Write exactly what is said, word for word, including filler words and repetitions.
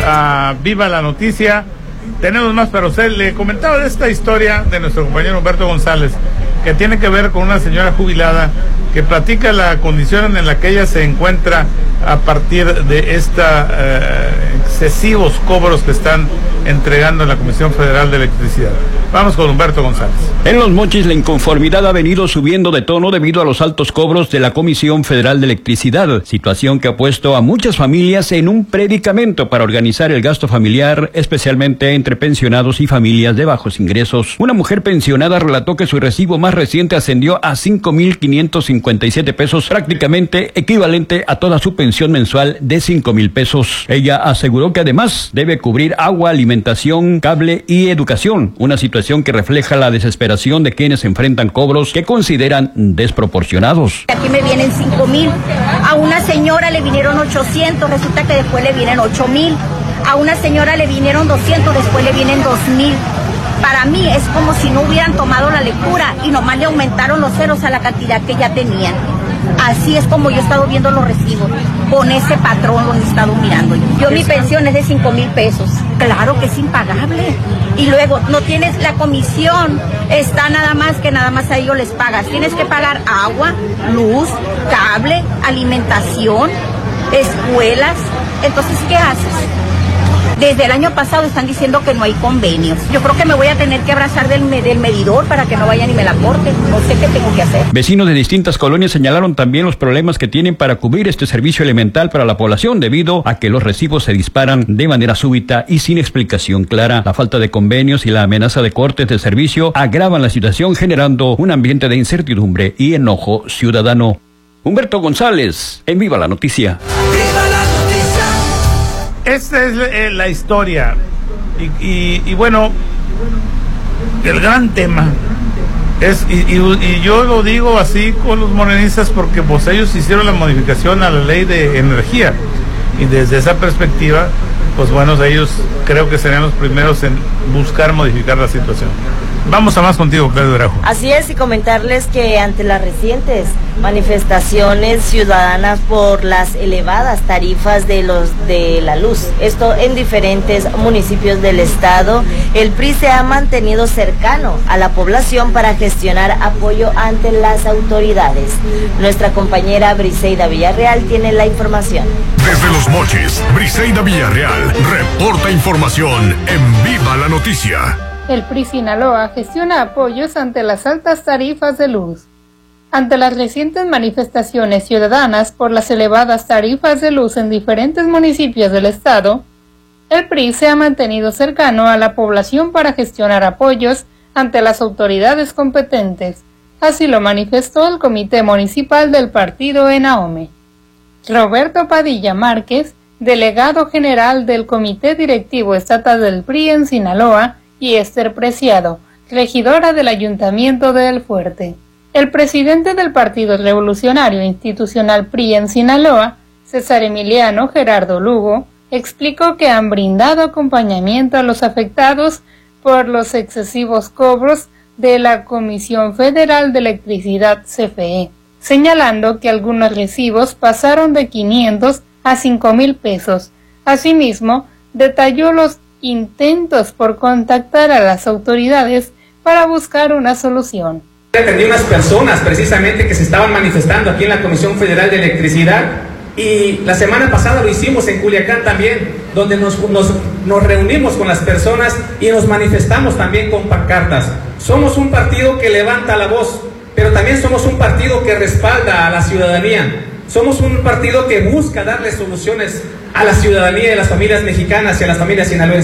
a Viva la Noticia. Tenemos más para usted. Le comentaba de esta historia de nuestro compañero Humberto González, que tiene que ver con una señora jubilada que platica la condición en la que ella se encuentra a partir de estos eh, excesivos cobros que están entregando en la Comisión Federal de Electricidad. Vamos con Humberto González. En Los Mochis, la inconformidad ha venido subiendo de tono debido a los altos cobros de la Comisión Federal de Electricidad, situación que ha puesto a muchas familias en un predicamento para organizar el gasto familiar, especialmente entre pensionados y familias de bajos ingresos. Una mujer pensionada relató que su recibo más reciente ascendió a cinco mil quinientos cincuenta y siete pesos, prácticamente equivalente a toda su pensión mensual de cinco mil pesos. Ella aseguró que además debe cubrir agua, alimentación, cable y educación, una situación que refleja la desesperación de quienes enfrentan cobros que consideran desproporcionados. Aquí me vienen cinco mil, a una señora le vinieron ochocientos, resulta que después le vienen ocho mil, a una señora le vinieron doscientos, después le vienen dos mil. Para mí es como si no hubieran tomado la lectura y nomás le aumentaron los ceros a la cantidad que ya tenían. Así es como yo he estado viendo los recibos, con ese patrón lo he estado mirando. Yo mi pensión es de cinco mil pesos, claro que es impagable. Y luego no tienes la comisión, está nada más que nada más a ellos les pagas. Tienes que pagar agua, luz, cable, alimentación, escuelas. Entonces, ¿qué haces? Desde el año pasado están diciendo que no hay convenios. Yo creo que me voy a tener que abrazar del, del medidor para que no vayan y me la corten. No sé qué tengo que hacer. Vecinos de distintas colonias señalaron también los problemas que tienen para cubrir este servicio elemental para la población debido a que los recibos se disparan de manera súbita y sin explicación clara. La falta de convenios y la amenaza de cortes de servicio agravan la situación, generando un ambiente de incertidumbre y enojo ciudadano. Humberto González, en Viva la Noticia. Esta es eh, la historia y, y, y bueno, el gran tema es, y, y, y yo lo digo así con los morenistas porque pues ellos hicieron la modificación a la ley de energía y desde esa perspectiva, pues bueno, ellos creo que serían los primeros en buscar modificar la situación. Vamos a más contigo, Claudio Drajo. Así es, y comentarles que ante las recientes manifestaciones ciudadanas por las elevadas tarifas de los de la luz, esto en diferentes municipios del estado, el P R I se ha mantenido cercano a la población para gestionar apoyo ante las autoridades. Nuestra compañera Briseida Villarreal tiene la información. Desde Los Mochis, Briseida Villarreal reporta información en Viva la Noticia. El P R I Sinaloa gestiona apoyos ante las altas tarifas de luz. Ante las recientes manifestaciones ciudadanas por las elevadas tarifas de luz en diferentes municipios del estado, el P R I se ha mantenido cercano a la población para gestionar apoyos ante las autoridades competentes. Así lo manifestó el Comité Municipal del partido en Ahome. Roberto Padilla Márquez, delegado general del Comité Directivo Estatal del P R I en Sinaloa, y Esther Preciado, regidora del Ayuntamiento de El Fuerte. El presidente del Partido Revolucionario Institucional P R I en Sinaloa, César Emiliano Gerardo Lugo, explicó que han brindado acompañamiento a los afectados por los excesivos cobros de la Comisión Federal de Electricidad C F E, señalando que algunos recibos pasaron de quinientos a cinco mil pesos. Asimismo, detalló los intentos por contactar a las autoridades para buscar una solución. Atendí unas personas precisamente que se estaban manifestando aquí en la Comisión Federal de Electricidad y la semana pasada lo hicimos en Culiacán también, donde nos, nos, nos reunimos con las personas y nos manifestamos también con pancartas. Somos un partido que levanta la voz, pero también somos un partido que respalda a la ciudadanía. Somos un partido que busca darle soluciones a la ciudadanía y a las familias mexicanas y a las familias sinaloenses.